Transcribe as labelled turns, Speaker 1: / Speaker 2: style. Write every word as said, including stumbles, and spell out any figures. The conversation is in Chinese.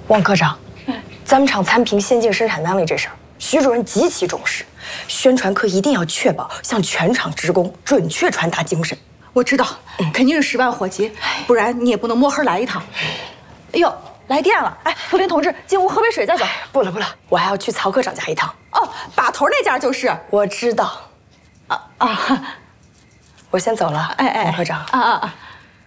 Speaker 1: 王科长，咱们厂产品先进生产单位这事儿，徐主任极其重视，宣传课一定要确保向全厂职工准确传达精神。
Speaker 2: 我知道，肯定是十万火急，不然你也不能摸黑来一趟。哎呦，来电了！哎，福林同志，进屋喝杯水再走。
Speaker 1: 不了不了，我还要去曹科长家一趟。
Speaker 2: 哦，把头那家就是。
Speaker 1: 我知道。啊啊，我先走了。
Speaker 2: 哎哎，
Speaker 1: 王科长。
Speaker 2: 啊啊啊！